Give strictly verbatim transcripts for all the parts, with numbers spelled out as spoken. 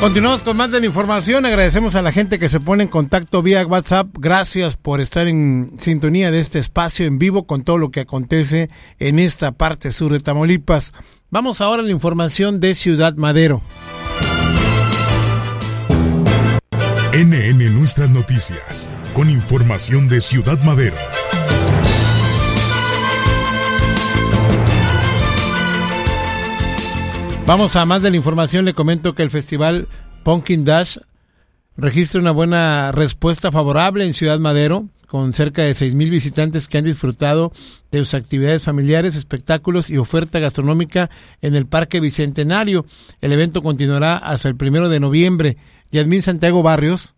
Continuamos con más de la información. Agradecemos a la gente que se pone en contacto vía WhatsApp. Gracias por estar en sintonía de este espacio en vivo con todo lo que acontece en esta parte sur de Tamaulipas. Vamos ahora a la información de Ciudad Madero. N N Nuestras Noticias, con información de Ciudad Madero. Vamos a más de la información. Le comento que el festival Pumpkin Dash registra una buena respuesta favorable en Ciudad Madero, con cerca de seis mil visitantes que han disfrutado de sus actividades familiares, espectáculos y oferta gastronómica en el Parque Bicentenario. El evento continuará hasta el primero de noviembre. Yasmín Santiago Barrios,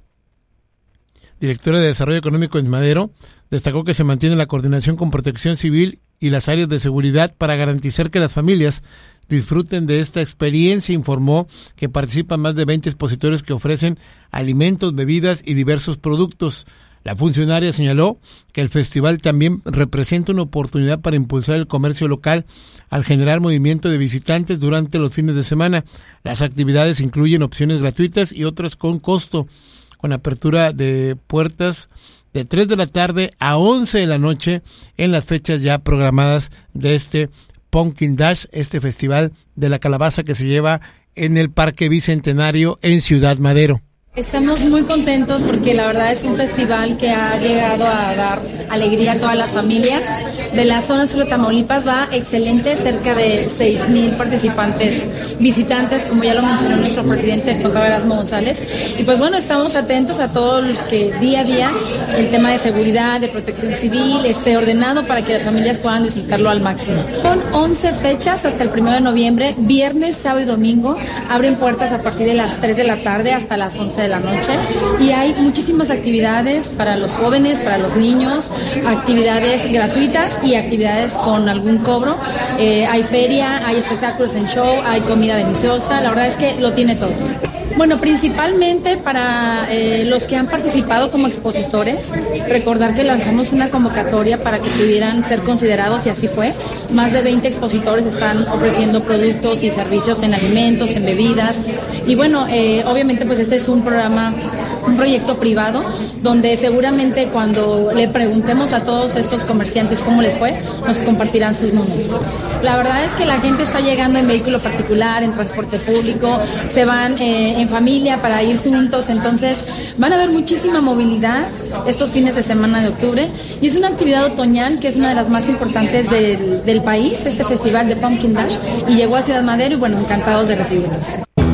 directora de Desarrollo Económico en Madero, destacó que se mantiene la coordinación con Protección Civil y las áreas de seguridad para garantizar que las familias disfruten de esta experiencia. Informó que participan más de veinte expositores que ofrecen alimentos, bebidas y diversos productos. La funcionaria señaló que el festival también representa una oportunidad para impulsar el comercio local al generar movimiento de visitantes durante los fines de semana. Las actividades incluyen opciones gratuitas y otras con costo, con apertura de puertas de tres de la tarde a once de la noche en las fechas ya programadas de este Pumpkin Dash, este festival de la calabaza que se lleva en el Parque Bicentenario en Ciudad Madero. Estamos muy contentos porque la verdad es un festival que ha llegado a dar alegría a todas las familias. De la zona sur de Tamaulipas va excelente, cerca de seis mil participantes, visitantes, como ya lo mencionó nuestro presidente, el doctor Erasmo González. Y pues bueno, estamos atentos a todo lo que día a día el tema de seguridad, de protección civil, esté ordenado para que las familias puedan disfrutarlo al máximo. Con once fechas hasta el primero de noviembre, viernes, sábado y domingo, abren puertas a partir de las tres de la tarde hasta las once de la noche y hay muchísimas actividades para los jóvenes, para los niños, actividades gratuitas y actividades con algún cobro. Eh, hay feria, hay espectáculos en show, hay comida deliciosa, la verdad es que lo tiene todo. Bueno, principalmente para eh, los que han participado como expositores, recordar que lanzamos una convocatoria para que pudieran ser considerados y así fue. Más de veinte expositores están ofreciendo productos y servicios en alimentos, en bebidas. Y bueno, eh, obviamente pues este es un programa, un proyecto privado, donde seguramente cuando le preguntemos a todos estos comerciantes cómo les fue, nos compartirán sus números. La verdad es que la gente está llegando en vehículo particular, en transporte público, se van eh, en familia para ir juntos, entonces van a haber muchísima movilidad estos fines de semana de octubre y es una actividad otoñal que es una de las más importantes del, del país, este festival de Pumpkin Dash, y llegó a Ciudad Madero y bueno, encantados de recibirlos.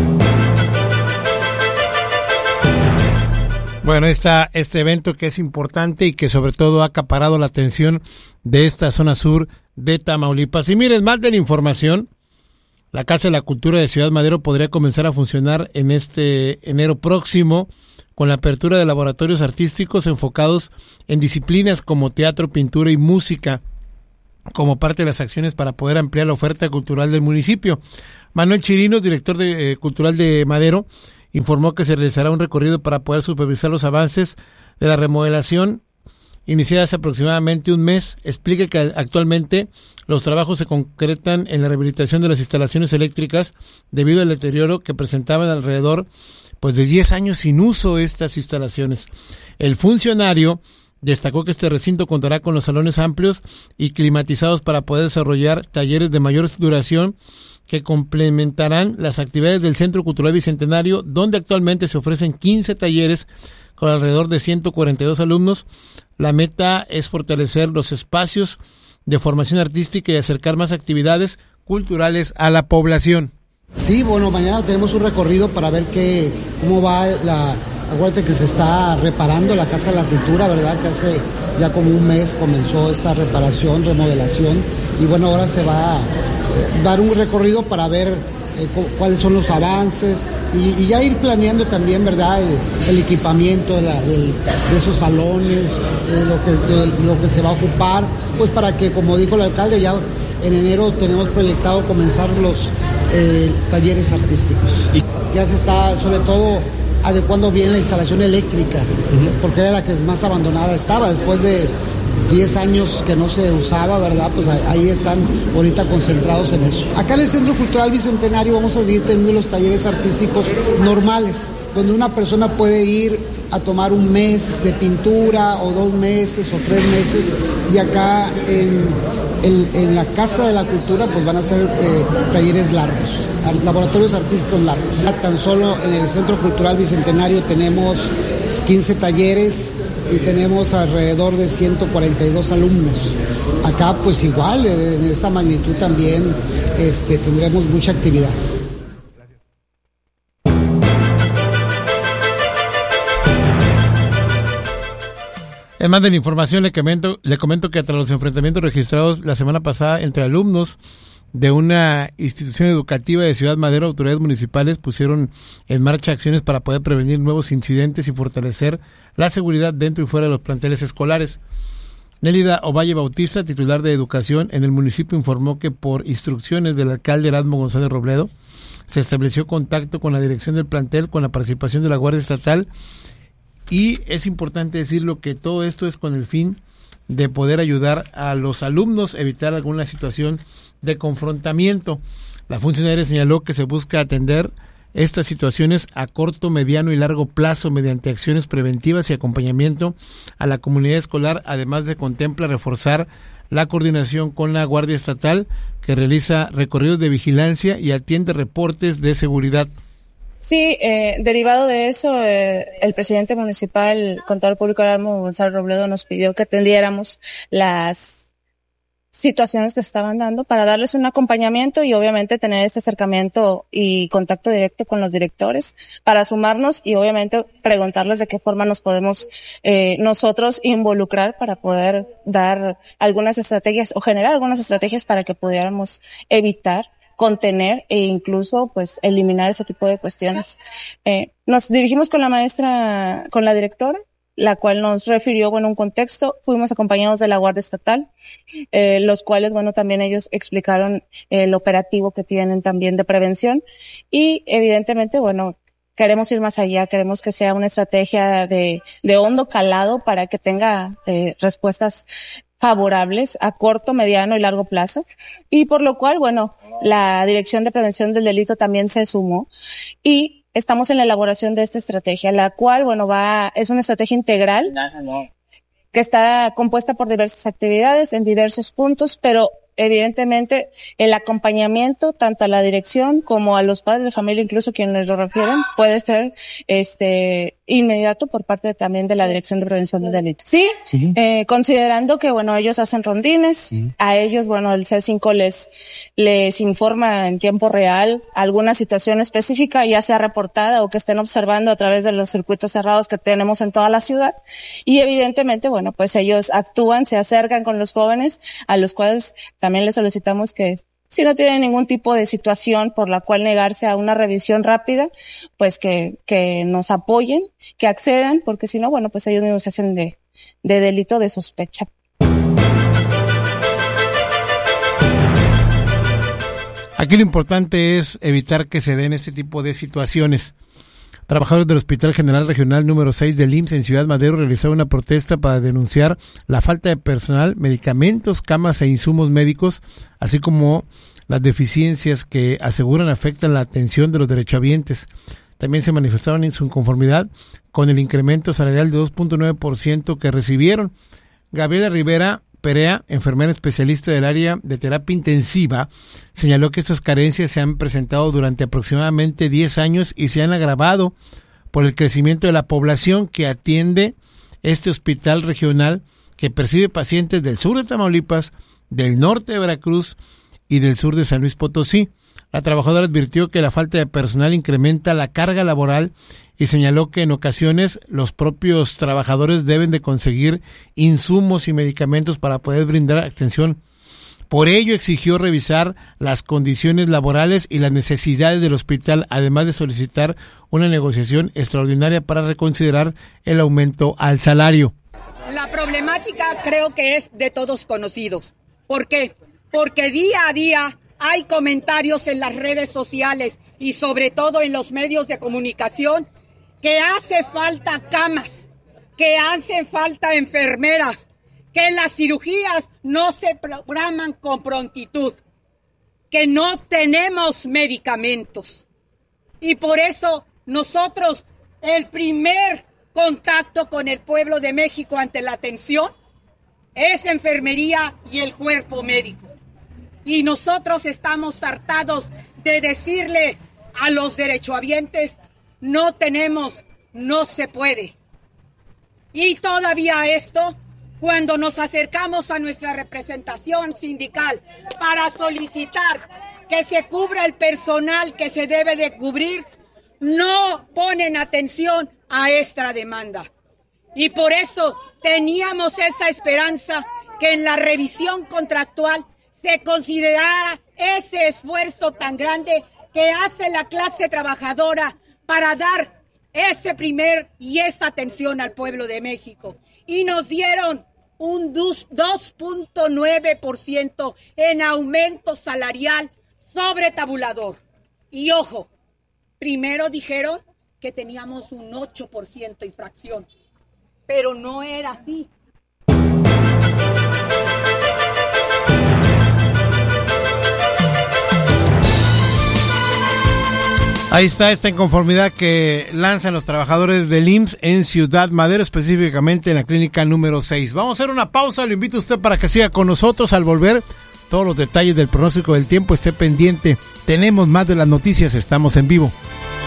Bueno, está este evento que es importante y que sobre todo ha acaparado la atención de esta zona sur de Tamaulipas. Y miren, más de la información, la Casa de la Cultura de Ciudad Madero podría comenzar a funcionar en este enero próximo con la apertura de laboratorios artísticos enfocados en disciplinas como teatro, pintura y música, como parte de las acciones para poder ampliar la oferta cultural del municipio. Manuel Chirinos, director de, eh, cultural de Madero, informó que se realizará un recorrido para poder supervisar los avances de la remodelación iniciada hace aproximadamente un mes. Explica que actualmente los trabajos se concretan en la rehabilitación de las instalaciones eléctricas debido al deterioro que presentaban alrededor pues de diez años sin uso estas instalaciones. El funcionario destacó que este recinto contará con los salones amplios y climatizados para poder desarrollar talleres de mayor duración que complementarán las actividades del Centro Cultural Bicentenario, donde actualmente se ofrecen quince talleres con alrededor de ciento cuarenta y dos alumnos. La meta es fortalecer los espacios de formación artística y acercar más actividades culturales a la población. Sí, bueno, mañana tenemos un recorrido para ver qué, cómo va la... Acuérdate que se está reparando la Casa de la Cultura, ¿verdad? Que hace ya como un mes comenzó esta reparación, remodelación, y bueno, ahora se va a eh, dar un recorrido para ver eh, cu- cuáles son los avances y, y ya ir planeando también, ¿verdad? El, el equipamiento de, la, del, de esos salones, eh, lo, que, de, lo que se va a ocupar, pues para que, como dijo el alcalde, ya en enero tenemos proyectado comenzar los eh, talleres artísticos. Y ya se está, sobre todo, adecuando bien la instalación eléctrica, uh-huh. porque era la que más abandonada estaba después de, diez años que no se usaba, ¿verdad? Pues ahí están ahorita concentrados en eso. Acá en el Centro Cultural Bicentenario vamos a seguir teniendo los talleres artísticos normales, donde una persona puede ir a tomar un mes de pintura o dos meses o tres meses, y acá en, en, en la Casa de la Cultura pues van a ser eh, talleres largos, laboratorios artísticos largos. Tan solo en el Centro Cultural Bicentenario tenemos quince talleres y tenemos alrededor de ciento cuarenta y dos alumnos. Acá pues igual, en esta magnitud también este, tendremos mucha actividad. En más de la información le comento, le comento que tras los enfrentamientos registrados la semana pasada entre alumnos de una institución educativa de Ciudad Madero, autoridades municipales pusieron en marcha acciones para poder prevenir nuevos incidentes y fortalecer la seguridad dentro y fuera de los planteles escolares. Nélida Ovalle Bautista, titular de Educación en el municipio, informó que por instrucciones del alcalde Erasmo González Robledo se estableció contacto con la dirección del plantel con la participación de la Guardia Estatal. Y es importante decirlo que todo esto es con el fin de poder ayudar a los alumnos a evitar alguna situación de confrontamiento. La funcionaria señaló que se busca atender estas situaciones a corto, mediano y largo plazo mediante acciones preventivas y acompañamiento a la comunidad escolar. Además de contempla reforzar la coordinación con la Guardia Estatal, que realiza recorridos de vigilancia y atiende reportes de seguridad. Sí, eh, derivado de eso, eh, el presidente municipal, contador público Erasmo González Robledo, nos pidió que atendiéramos las situaciones que se estaban dando para darles un acompañamiento y obviamente tener este acercamiento y contacto directo con los directores para sumarnos y obviamente preguntarles de qué forma nos podemos eh, nosotros involucrar para poder dar algunas estrategias o generar algunas estrategias para que pudiéramos evitar, contener e incluso pues eliminar ese tipo de cuestiones. Eh, nos dirigimos con la maestra, con la directora, la cual nos refirió, bueno, un contexto. Fuimos acompañados de la Guardia Estatal, eh, los cuales, bueno, también ellos explicaron eh, el operativo que tienen también de prevención y evidentemente, bueno, queremos ir más allá, queremos que sea una estrategia de, de hondo calado para que tenga eh, respuestas favorables a corto, mediano y largo plazo, y por lo cual, bueno, la Dirección de Prevención del Delito también se sumó y estamos en la elaboración de esta estrategia, la cual, bueno, va, es una estrategia integral que está compuesta por diversas actividades en diversos puntos, pero evidentemente el acompañamiento tanto a la dirección como a los padres de familia, incluso quienes lo refieren, puede ser este inmediato por parte también de la Dirección de Prevención del Delito. Sí, sí. Eh, considerando que, bueno, ellos hacen rondines, sí. A ellos, bueno, el C cinco les, les informa en tiempo real alguna situación específica, ya sea reportada o que estén observando a través de los circuitos cerrados que tenemos en toda la ciudad. Y evidentemente, bueno, pues ellos actúan, se acercan con los jóvenes, a los cuales también les solicitamos que si no tienen ningún tipo de situación por la cual negarse a una revisión rápida, pues que, que nos apoyen, que accedan, porque si no, bueno, pues ellos mismos se hacen de, de delito de sospecha. Aquí lo importante es evitar que se den este tipo de situaciones. Trabajadores del Hospital General Regional número seis del I M S S en Ciudad Madero realizaron una protesta para denunciar la falta de personal, medicamentos, camas e insumos médicos, así como las deficiencias que aseguran afectan la atención de los derechohabientes. También se manifestaron en su inconformidad con el incremento salarial de dos punto nueve por ciento que recibieron. Gabriela Rivera Perea, enfermera especialista del área de terapia intensiva, señaló que estas carencias se han presentado durante aproximadamente diez años y se han agravado por el crecimiento de la población que atiende este hospital regional, que percibe pacientes del sur de Tamaulipas, del norte de Veracruz y del sur de San Luis Potosí. La trabajadora advirtió que la falta de personal incrementa la carga laboral y señaló que en ocasiones los propios trabajadores deben de conseguir insumos y medicamentos para poder brindar atención. Por ello exigió revisar las condiciones laborales y las necesidades del hospital, además de solicitar una negociación extraordinaria para reconsiderar el aumento al salario. La problemática creo que es de todos conocidos. ¿Por qué? Porque día a día hay comentarios en las redes sociales y sobre todo en los medios de comunicación que hace falta camas, que hace falta enfermeras, que las cirugías no se programan con prontitud, que no tenemos medicamentos. Y por eso nosotros, el primer contacto con el pueblo de México ante la atención es enfermería y el cuerpo médico. Y nosotros estamos hartados de decirle a los derechohabientes, no tenemos, no se puede. Y todavía esto, cuando nos acercamos a nuestra representación sindical para solicitar que se cubra el personal que se debe de cubrir, no ponen atención a esta demanda. Y por eso teníamos esa esperanza que en la revisión contractual se considerara ese esfuerzo tan grande que hace la clase trabajadora para dar ese primer y esa atención al pueblo de México. Y nos dieron un dos punto nueve por ciento en aumento salarial sobre tabulador. Y ojo, primero dijeron que teníamos un ocho por ciento infracción, pero no era así. Ahí está esta inconformidad que lanzan los trabajadores del I M S S en Ciudad Madero, específicamente en la clínica número seis. Vamos a hacer una pausa, lo invito a usted para que siga con nosotros. Al volver, todos los detalles del pronóstico del tiempo, esté pendiente. Tenemos más de las noticias, estamos en vivo.